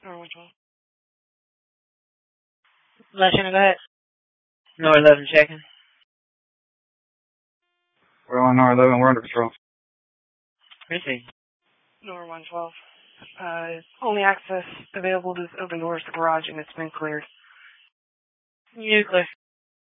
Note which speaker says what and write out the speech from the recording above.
Speaker 1: Or which one? Lieutenant, go ahead. North 11 checking.
Speaker 2: We're on R11, we're under patrol.
Speaker 1: Proceed. North 112. Only access available to open doors to garage and it's been cleared. You clear.